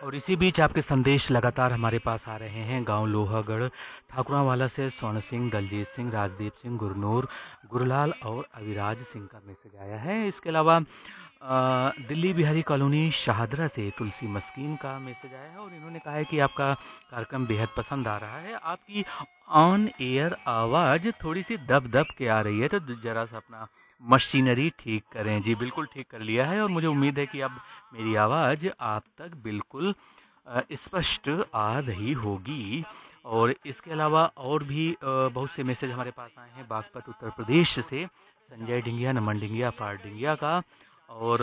और इसी बीच आपके संदेश लगातार हमारे पास आ रहे हैं। गांव लोहागढ़ ठाकुरावाला से स्वर्ण सिंह, दलजीत सिंह, राजदीप सिंह, गुरनूर, गुरलाल और अविराज सिंह का मैसेज आया है। इसके अलावा दिल्ली बिहारी कॉलोनी शाहदरा से तुलसी मस्कीन का मैसेज आया है और इन्होंने कहा है कि आपका कार्यक्रम बेहद पसंद आ रहा है। आपकी ऑन एयर आवाज़ थोड़ी सी दब दब के आ रही है, तो ज़रा सा अपना मशीनरी ठीक करें। जी बिल्कुल ठीक कर लिया है और मुझे उम्मीद है कि अब मेरी आवाज़ आप तक बिल्कुल स्पष्ट आ रही होगी। और इसके अलावा और भी बहुत से मैसेज हमारे पास आए हैं बागपत उत्तर प्रदेश से संजय डिंगिया, नमन डिंगिया, पार डिंगिया का। और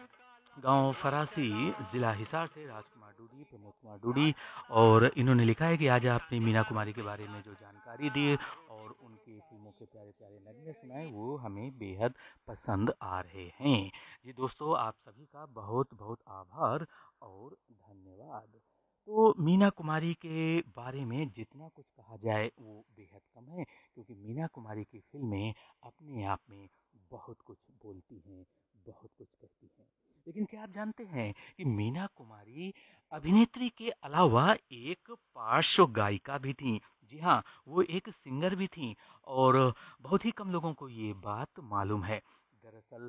गांव फरासी ज़िला हिसार से राजकुमार डूडी, प्रमोद कुमार डूडी। और इन्होंने लिखा है कि आज आपने मीना कुमारी के बारे में जो जानकारी दी और उनकी फिल्मों के प्यारे प्यारे नगमे सुनाए, वो हमें बेहद पसंद आ रहे हैं। जी दोस्तों, आप सभी का बहुत बहुत आभार और धन्यवाद। तो मीना कुमारी के बारे में जितना कुछ कहा जाए वो बेहद कम है, क्योंकि मीना कुमारी की फिल्में अपने आप में बहुत कुछ बोलती हैं, बहुत कुछ कहती हैं। लेकिन क्या आप जानते हैं कि मीना कुमारी अभिनेत्री के अलावा एक पार्श्व गायिका भी थीं। जी हाँ, वो एक सिंगर भी थीं और बहुत ही कम लोगों को ये बात मालूम है। दरअसल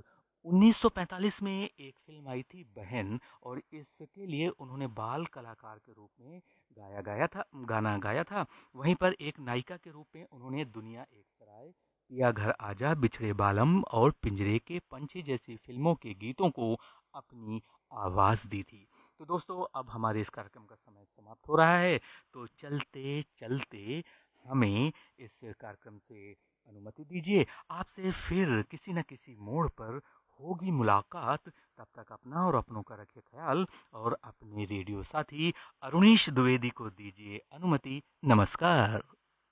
1945 में एक फिल्म आई थी बहन, और इसके लिए उन्होंने बाल कलाकार के रूप में गाना गाया था। वहीं पर एक नायिका के रूप में उन्होंने दुनिया एक सराय, पिया घर आजा, बिछड़े बालम और पिंजरे के पंछी जैसी फिल्मों के गीतों को अपनी आवाज़ दी थी। तो दोस्तों, अब हमारे इस कार्यक्रम का समय समाप्त हो रहा है, तो चलते चलते हमें इस कार्यक्रम से अनुमति दीजिए। आपसे फिर किसी न किसी मोड़ पर होगी मुलाकात। तब तक अपना और अपनों का रखिए ख्याल और अपने रेडियो साथी अरुणेश द्विवेदी को दीजिए अनुमति। नमस्कार।